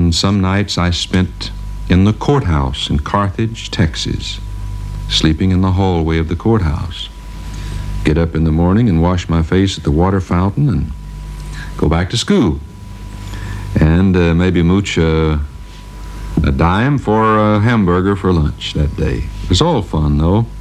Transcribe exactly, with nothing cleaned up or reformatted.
And some nights I spent in the courthouse in Carthage, Texas, sleeping in the hallway of the courthouse. Get up in the morning and wash my face at the water fountain and go back to school. And uh, maybe mooch uh, a dime for a hamburger for lunch that day. It was all fun, though.